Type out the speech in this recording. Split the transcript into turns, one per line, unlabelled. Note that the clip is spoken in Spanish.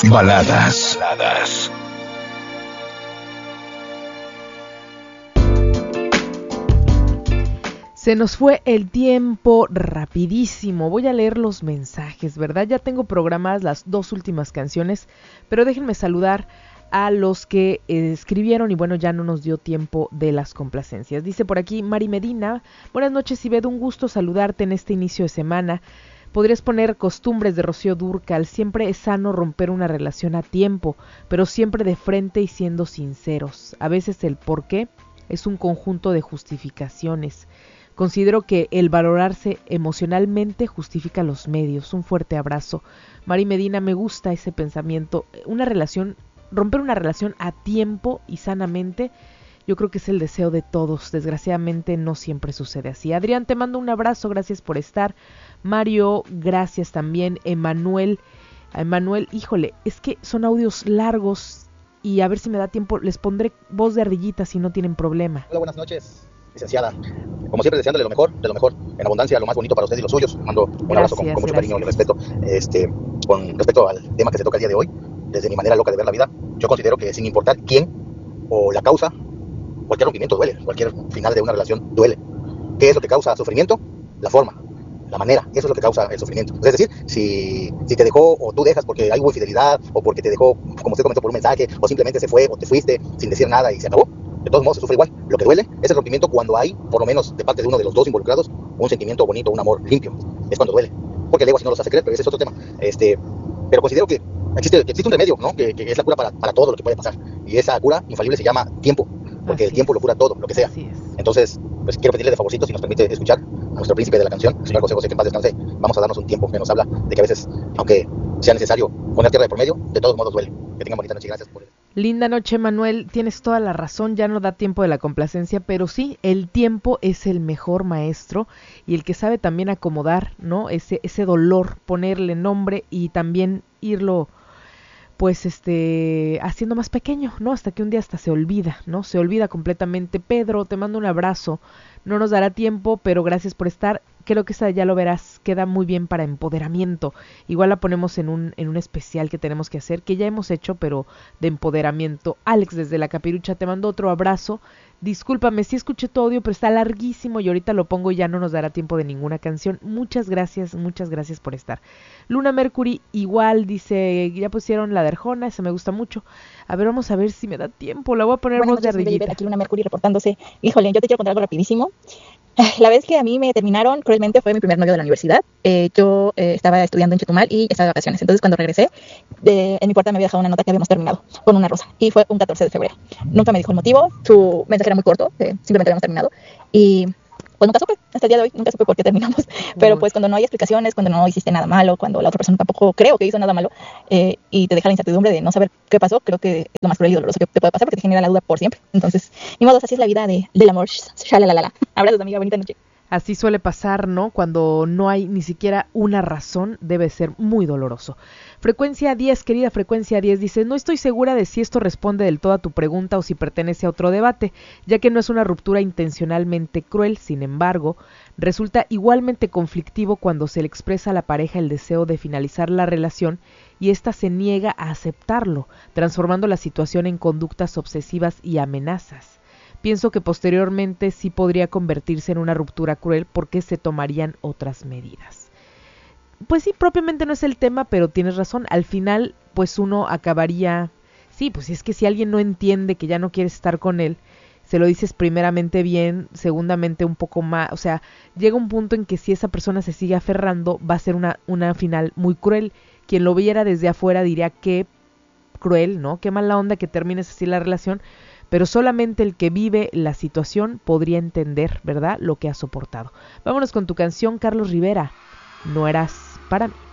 Baladas.
Se nos fue el tiempo rapidísimo. Voy a leer los mensajes, ¿verdad? Ya tengo programadas las 2 últimas canciones, pero déjenme saludar a los que escribieron y bueno, ya no nos dio tiempo de las complacencias. Dice por aquí Mari Medina: buenas noches, Ivette, un gusto saludarte en este inicio de semana. Podrías poner Costumbres de Rocío Dúrcal. Siempre es sano romper una relación a tiempo, pero siempre de frente y siendo sinceros. A veces el por qué es un conjunto de justificaciones. Considero que el valorarse emocionalmente justifica los medios. Un fuerte abrazo. Mari Medina, me gusta ese pensamiento. Romper una relación a tiempo y sanamente, yo creo que es el deseo de todos. Desgraciadamente no siempre sucede así. Adrián, te mando un abrazo, gracias por estar. Mario, gracias también. Emanuel, híjole, es que son audios largos y a ver si me da tiempo, les pondré voz de ardillita si no tienen problema.
Hola, buenas noches, licenciada. Como siempre, deseándole lo mejor, en abundancia, lo más bonito para ustedes y los suyos. Mando un abrazo con mucho cariño y respeto. Con respecto al tema que se toca el día de hoy, desde mi manera loca de ver la vida, yo considero que sin importar quién o la causa, cualquier rompimiento duele, cualquier final de una relación duele. ¿Qué es lo que causa sufrimiento? La forma, la manera, eso es lo que causa el sufrimiento. Es decir, si te dejó o tú dejas porque hay hubo infidelidad o porque te dejó, como usted comentó, por un mensaje, o simplemente se fue o te fuiste sin decir nada y se acabó, de todos modos se sufre igual. Lo que duele es el rompimiento cuando hay, por lo menos de parte de uno de los dos involucrados, un sentimiento bonito, un amor limpio. Es cuando duele. Porque el ego así no los hace creer, pero ese es otro tema. Pero considero que existe un remedio, ¿no? Que es la cura para todo lo que puede pasar. Y esa cura infalible se llama tiempo. Porque el tiempo lo cura todo, lo que sea. Entonces, pues quiero pedirle de favorcito, si nos permite escuchar a nuestro príncipe de la canción, el señor José José, que en paz descanse. Vamos a darnos un tiempo que nos habla de que a veces, aunque sea necesario poner tierra de por medio, de todos modos duele. Que tengan bonita noche y gracias por eso.
Linda noche, Manuel, tienes toda la razón, ya no da tiempo de la complacencia, pero sí, el tiempo es el mejor maestro y el que sabe también acomodar, ¿no? Ese dolor, ponerle nombre y también irlo pues haciendo más pequeño, ¿no? Hasta que un día hasta se olvida, ¿no? Se olvida completamente. Pedro, te mando un abrazo. No nos dará tiempo, pero gracias por estar. Creo que esta, ya lo verás, queda muy bien para empoderamiento. Igual la ponemos en un especial que tenemos que hacer, que ya hemos hecho, pero de empoderamiento. Alex, desde la Capirucha, te mando otro abrazo. Discúlpame, sí escuché tu audio, pero está larguísimo y ahorita lo pongo y ya no nos dará tiempo de ninguna canción. Muchas gracias por estar. Luna Mercury, igual, dice, ya pusieron la de Arjona, esa me gusta mucho. A ver, vamos a ver si me da tiempo, la voy a poner voz de ardillita.
Aquí Luna Mercury reportándose. Híjole, yo te quiero contar algo rapidísimo. La vez que a mí me terminaron cruelmente fue mi primer novio de la universidad. Yo estaba estudiando en Chetumal y estaba de vacaciones. Entonces, cuando regresé, en mi puerta me había dejado una nota que habíamos terminado con una rosa. Y fue un 14 de febrero. Nunca me dijo el motivo. Su mensaje era muy corto. Simplemente habíamos terminado. Y pues nunca supe, hasta el día de hoy, nunca supe por qué terminamos. Pero pues cuando no hay explicaciones, cuando no hiciste nada malo, cuando la otra persona tampoco creo que hizo nada malo, y te deja la incertidumbre de no saber qué pasó, creo que es lo más cruel y doloroso que te puede pasar porque te genera la duda por siempre. Entonces, ni modo, así es la vida del amor. Shalalala. Abrazos, amiga, bonita noche.
Así suele pasar, ¿no? Cuando no hay ni siquiera una razón, debe ser muy doloroso. Frecuencia 10, querida Frecuencia 10, dice, no estoy segura de si esto responde del todo a tu pregunta o si pertenece a otro debate, ya que no es una ruptura intencionalmente cruel, sin embargo, resulta igualmente conflictivo cuando se le expresa a la pareja el deseo de finalizar la relación y ésta se niega a aceptarlo, transformando la situación en conductas obsesivas y amenazas. Pienso que posteriormente sí podría convertirse en una ruptura cruel porque se tomarían otras medidas. Pues sí, propiamente no es el tema, pero tienes razón. Al final, pues uno acabaría... Sí, pues es que si alguien no entiende que ya no quieres estar con él, se lo dices primeramente bien, segundamente un poco más... O sea, llega un punto en que si esa persona se sigue aferrando, va a ser una final muy cruel. Quien lo viera desde afuera diría qué cruel, ¿no? Qué mala onda que termines así la relación. Pero solamente el que vive la situación podría entender, ¿verdad?, lo que ha soportado. Vámonos con tu canción, Carlos Rivera, No eras para mí.